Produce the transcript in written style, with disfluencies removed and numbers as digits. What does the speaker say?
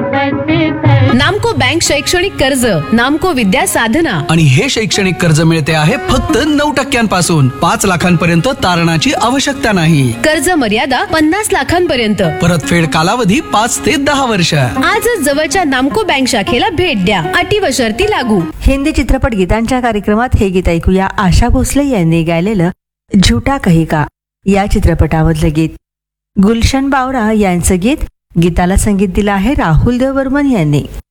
नामको बँक शैक्षणिक कर्ज, नामको विद्या साधना. आणि हे शैक्षणिक कर्ज मिळते आहे फक्त 9% 5 लाखांपर्यंत तारणाची आवश्यकता नाही. कर्ज मर्यादा 50 लाखांपर्यंत. परतफेड कालावधी 5 ते 10 वर्ष. आजच जवळच्या नामको बँक शाखेला भेट द्या. अटी व शर्ती लागू. हिंदी चित्रपट गीतांच्या कार्यक्रमात हे गीत ऐकूया. आशा भोसले यांनी गायलेलं झुटा कही का या चित्रपटामधलं गीत. गुलशन बावरा यांचं गीत. गीताला संगीत दिलं आहे राहुल देव बर्मन यांनी.